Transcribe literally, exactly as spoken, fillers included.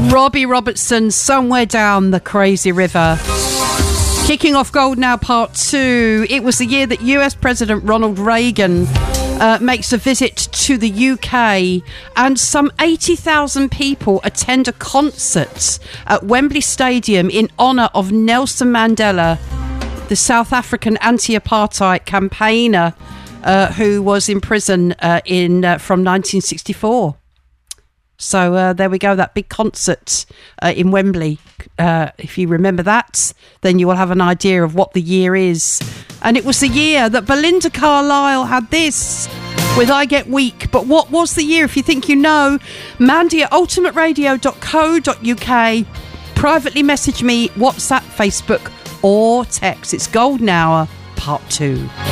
Robbie Robertson, Somewhere Down the Crazy River. Kicking off Golden Hour Part two. It was the year that U S President Ronald Reagan uh, makes a visit to the U K, and some eighty thousand people attend a concert at Wembley Stadium in honour of Nelson Mandela, the South African anti-apartheid campaigner uh, who was in prison uh, in uh, from nineteen sixty-four. So uh, there we go, that big concert uh, in Wembley. Uh, if you remember that, then you will have an idea of what the year is. And it was the year that Belinda Carlisle had this with I Get Weak. But what was the year? If you think you know, Mandy at ultimate radio dot co dot uk. Privately message me, WhatsApp, Facebook or text. It's Golden Hour Part two.